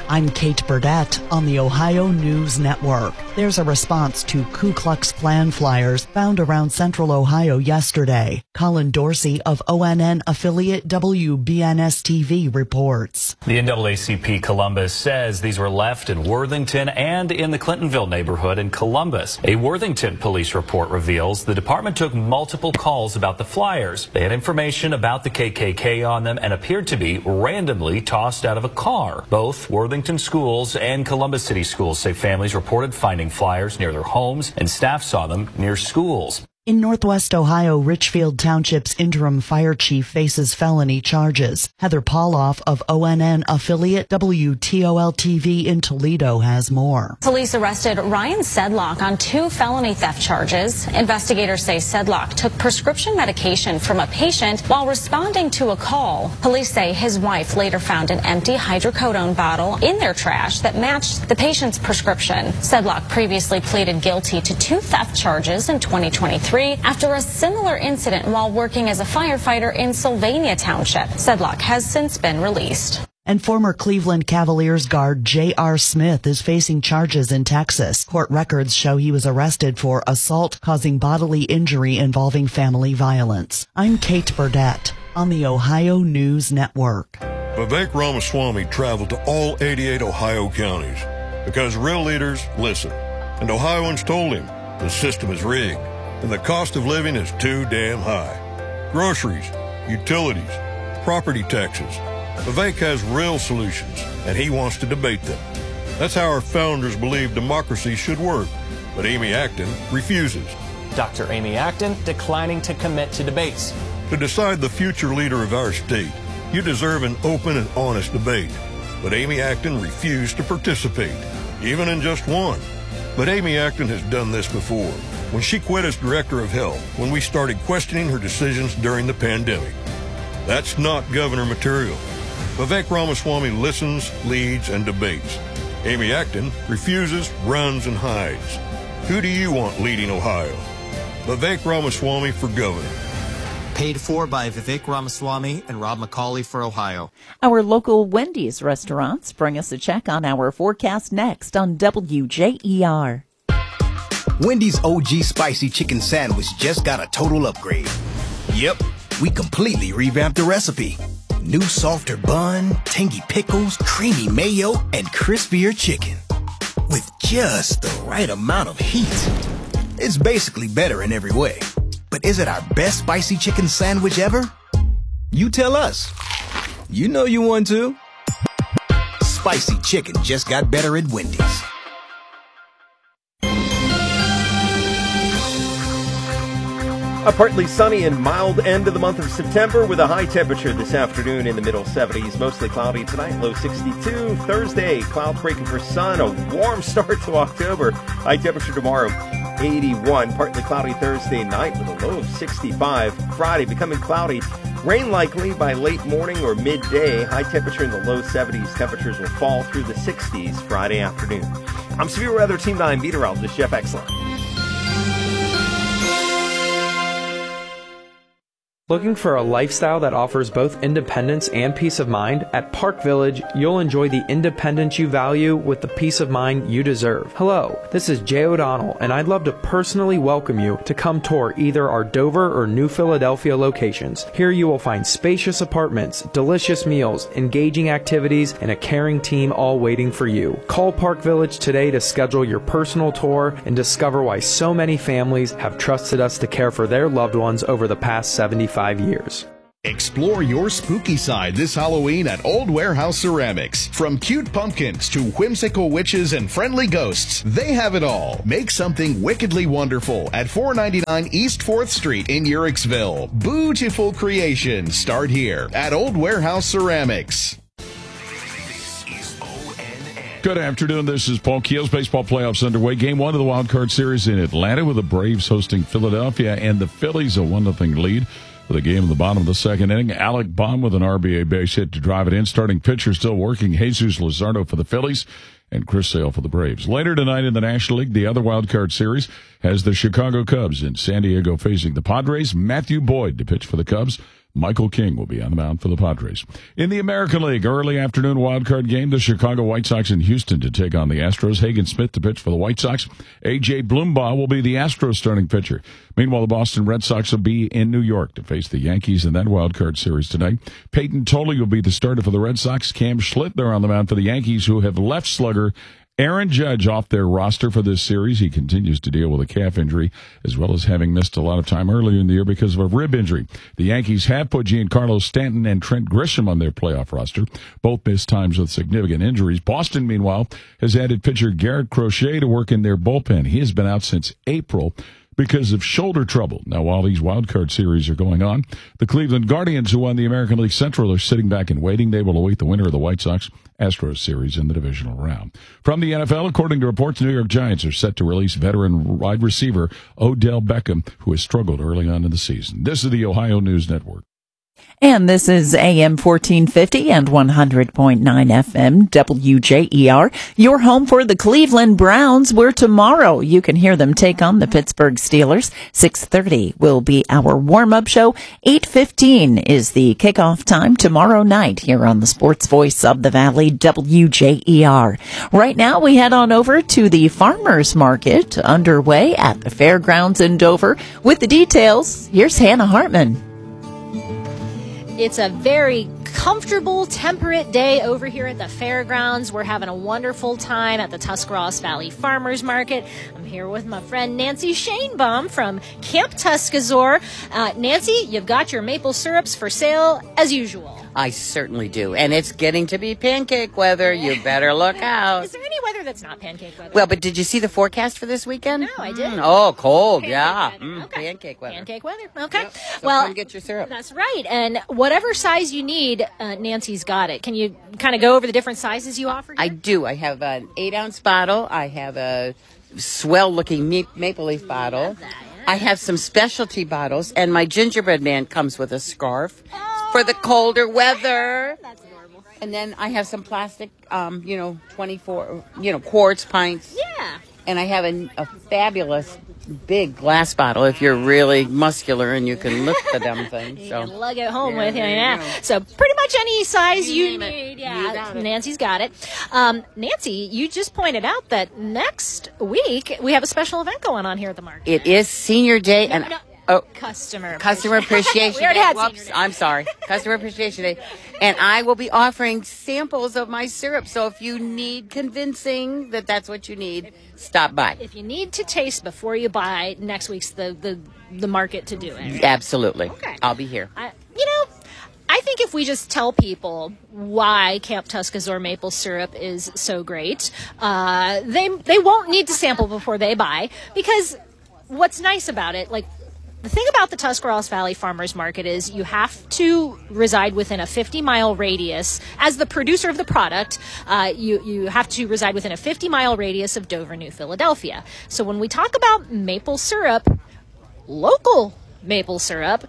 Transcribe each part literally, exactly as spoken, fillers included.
I'm Kate Burdett on the Ohio News Network. There's a response to Ku Klux Klan flyers found around central Ohio yesterday. Colin Dorsey of O N N affiliate W B N S T V reports. The N double A C P Columbus says these were left in Worthington and in the Clintonville neighborhood in Columbus. A Worthington police report reveals the department took multiple calls about the flyers. They had information about the K K K on them and appeared to be randomly tossed out of a car. Both Worthington schools and Columbus City schools say families reported finding flyers near their homes and staff saw them near schools. In Northwest Ohio, Richfield Township's interim fire chief faces felony charges. Heather Pauloff of O N N affiliate W T O L T V in Toledo has more. Police arrested Ryan Sedlock on two felony theft charges. Investigators say Sedlock took prescription medication from a patient while responding to a call. Police say his wife later found an empty hydrocodone bottle in their trash that matched the patient's prescription. Sedlock previously pleaded guilty to two theft charges in twenty twenty-three. After a similar incident while working as a firefighter in Sylvania Township. Sedlock has since been released. And former Cleveland Cavaliers guard J R. Smith is facing charges in Texas. Court records show he was arrested for assault causing bodily injury involving family violence. I'm Kate Burdett on the Ohio News Network. Vivek Ramaswamy traveled to all eighty-eight Ohio counties because real leaders listen. And Ohioans told him the system is rigged and the cost of living is too damn high. Groceries, utilities, property taxes. Vivek has real solutions, and he wants to debate them. That's how our founders believed democracy should work, but Amy Acton refuses. Doctor Amy Acton declining to commit to debates. To decide the future leader of our state, you deserve an open and honest debate. But Amy Acton refused to participate, even in just one. But Amy Acton has done this before, when she quit as director of health, when we started questioning her decisions during the pandemic. That's not governor material. Vivek Ramaswamy listens, leads, and debates. Amy Acton refuses, runs, and hides. Who do you want leading Ohio? Vivek Ramaswamy for governor. Paid for by Vivek Ramaswamy and Rob McCauley for Ohio. Our local Wendy's restaurants bring us a check on our forecast next on W J E R. Wendy's O G Spicy Chicken Sandwich just got a total upgrade. Yep, we completely revamped the recipe. New softer bun, tangy pickles, creamy mayo, and crispier chicken. With just the right amount of heat. It's basically better in every way. But is it our best spicy chicken sandwich ever? You tell us. You know you want to. Spicy chicken just got better at Wendy's. A partly sunny and mild end of the month of September with a high temperature this afternoon in the middle seventies. Mostly cloudy tonight, low sixty-two. Thursday, clouds breaking for sun. A warm start to October. High temperature tomorrow, eighty-one. Partly cloudy Thursday night with a low of sixty-five. Friday, becoming cloudy. Rain likely by late morning or midday. High temperature in the low seventies. Temperatures will fall through the sixties Friday afternoon. I'm Severe Weather Team nine meteorologist Jeff Exler. Looking for a lifestyle that offers both independence and peace of mind? At Park Village, you'll enjoy the independence you value with the peace of mind you deserve. Hello, this is Jay O'Donnell, and I'd love to personally welcome you to come tour either our Dover or New Philadelphia locations. Here you will find spacious apartments, delicious meals, engaging activities, and a caring team all waiting for you. Call Park Village today to schedule your personal tour and discover why so many families have trusted us to care for their loved ones over the past seventy-five years. Explore your spooky side this Halloween at Old Warehouse Ceramics. From cute pumpkins to whimsical witches and friendly ghosts, they have it all. Make something wickedly wonderful at four ninety-nine East fourth Street in Uricksville. Beautiful creations start here at Old Warehouse Ceramics. Good afternoon. This is Paul Keels. Baseball playoffs underway. Game one of the Wild Card Series in Atlanta with the Braves hosting Philadelphia and the Phillies a one nothing lead. For the game in the bottom of the second inning, Alec Bohm with an R B A base hit to drive it in. Starting pitcher still working, Jesus Luzardo for the Phillies and Chris Sale for the Braves. Later tonight in the National League, the other Wild Card Series has the Chicago Cubs in San Diego facing the Padres. Matthew Boyd to pitch for the Cubs. Michael King will be on the mound for the Padres. In the American League, early afternoon wildcard game, the Chicago White Sox in Houston to take on the Astros. Hagen Smith to pitch for the White Sox. A J. Bloombaugh will be the Astros starting pitcher. Meanwhile, the Boston Red Sox will be in New York to face the Yankees in that wildcard series tonight. Peyton Tolley will be the starter for the Red Sox. Cam Schlittner on the mound for the Yankees, who have left slugger Aaron Judge off their roster for this series. He continues to deal with a calf injury, as well as having missed a lot of time earlier in the year because of a rib injury. The Yankees have put Giancarlo Stanton and Trent Grisham on their playoff roster. Both missed times with significant injuries. Boston, meanwhile, has added pitcher Garrett Crochet to work in their bullpen. He has been out since April because of shoulder trouble. Now, while these wildcard series are going on, the Cleveland Guardians, who won the American League Central, are sitting back and waiting. They will await the winner of the White Sox-Astros series in the divisional round. From the N F L, according to reports, the New York Giants are set to release veteran wide receiver Odell Beckham, who has struggled early on in the season. This is the Ohio News Network. And this is A M fourteen fifty and one hundred point nine F M W J E R, your home for the Cleveland Browns, where tomorrow you can hear them take on the Pittsburgh Steelers. six thirty will be our warm-up show. eight fifteen is the kickoff time tomorrow night here on the Sports Voice of the Valley, W J E R. Right now, we head on over to the Farmers Market underway at the Fairgrounds in Dover. With the details, here's Hannah Hartman. It's a very comfortable, temperate day over here at the fairgrounds. We're having a wonderful time at the Tuscarawas Valley Farmers Market. I'm here with my friend Nancy Shanebaum from Camp Tuscazor. Uh, Nancy, you've got your maple syrups for sale as usual. I certainly do. And it's getting to be pancake weather. You better look out. Is there any weather that's not pancake weather? Well, but did you see the forecast for this weekend? No, I didn't. Mm, oh, cold, pancake yeah. Weather. Mm, Okay. Pancake weather. Pancake weather. Okay. Yep. So well, come get your syrup. That's right. And whatever size you need, uh, Nancy's got it. Can you kind of go over the different sizes you offer here? I do. I have an eight-ounce bottle. I have a swell-looking ma- maple leaf bottle. That, yeah. I have some specialty bottles, and my gingerbread man comes with a scarf for the colder weather. That's adorable. And then I have some plastic, um, you know, twenty-four, you know, quartz pints. Yeah. And I have a, a fabulous big glass bottle if you're really muscular and you can lift the damn thing. You So can lug it home Yeah, with you, there you yeah. go. So pretty much any size you, You name it. need, You yeah. got it. Nancy's got it. Um, Nancy, you just pointed out that next week we have a special event going on here at the market. it is Senior Day, and no. oh, Customer. Customer Appreciation We already Day. had Whoops, Senior Day. I'm sorry. Customer Appreciation Day. And I will be offering samples of my syrup. So if you need convincing that that's what you need, stop by. If you need to taste before you buy, next week's the, the, the market to do it. Absolutely. Okay. I'll be here. I, you know, I think if we just tell people why Camp Tuscazor maple syrup is so great, uh, they they won't need to sample before they buy, because what's nice about it, like, the thing about the Tuscarawas Valley Farmers Market is you have to reside within a fifty mile radius. As the producer of the product, uh, you, you have to reside within a fifty mile radius of Dover, New Philadelphia. So when we talk about maple syrup, local maple syrup,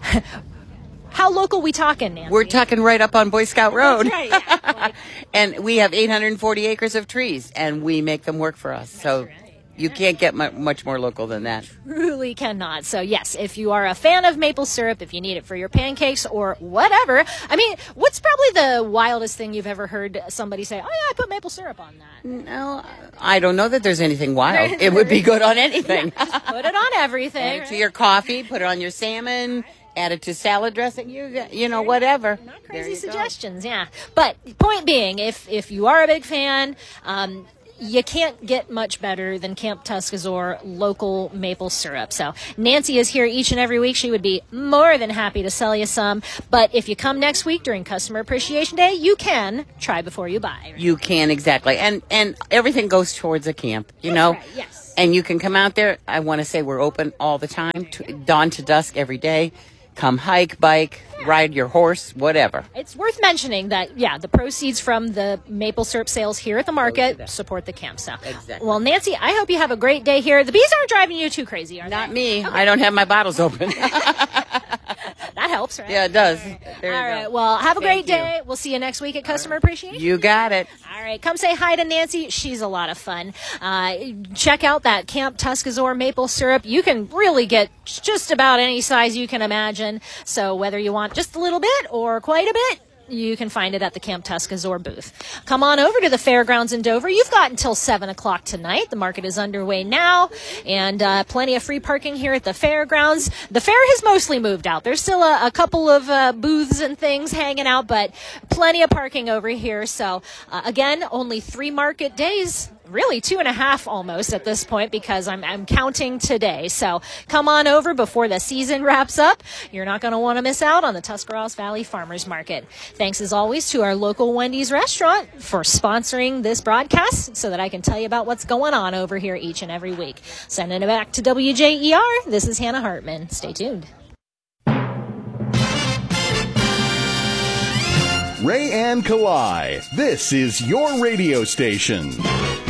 how local we talking, Nancy? We're talking right up on Boy Scout Road. That's right, yeah. Like, And we have eight hundred forty acres of trees, and we make them work for us. So you can't get mu- much more local than that. truly cannot. So yes, if you are a fan of maple syrup, if you need it for your pancakes or whatever, I mean, what's probably the wildest thing you've ever heard somebody say, oh yeah, I put maple syrup on that? No, I don't know that there's anything wild. It would be good on anything. Put it on everything. Add it to your coffee, put it on your salmon, add it to salad dressing, you you know, whatever. Not There crazy you go. suggestions, yeah. But point being, if if you are a big fan, um, you can't get much better than Camp Tuscazor local maple syrup. So Nancy is here each and every week. She would be more than happy to sell you some. But if you come next week during Customer Appreciation Day, you can try before you buy. Right? You can, exactly. And and everything goes towards a camp, you know. Right, yes. And you can come out there. I want to say we're open all the time, to, dawn to dusk every day. Come hike, bike, ride your horse, whatever. It's worth mentioning that, yeah, the proceeds from the maple syrup sales here at the market support the camp. So, Exactly. well, Nancy, I hope you have a great day here. The bees aren't driving you too crazy, are Not they? me. I don't have my bottles open. That helps, right? Yeah, it does. There All you right. go. Well, have a Thank great day. We'll see you next week at Customer Appreciation. You got it. All right. Come say hi to Nancy. She's a lot of fun. Uh, check out that Camp Tuscazor maple syrup. You can really get just about any size you can imagine. So whether you want just a little bit or quite a bit, you can find it at the Camp Tuscazor booth. Come on over to the fairgrounds in Dover. You've got until seven o'clock tonight. The market is underway now, and uh, plenty of free parking here at the fairgrounds. The fair has mostly moved out. There's still a, a couple of uh, booths and things hanging out, but plenty of parking over here. So, uh, again, only three market days. Really two and a half almost at this point because I'm, I'm counting today. So come on over before the season wraps up. You're not going to want to miss out on the Tuscarawas Valley Farmers Market. Thanks as always to our local Wendy's restaurant for sponsoring this broadcast so that I can tell you about what's going on over here each and every week. Sending it back to W J E R. This is Hannah Hartman. Stay tuned. Ray Ann Kalai. This is your radio station.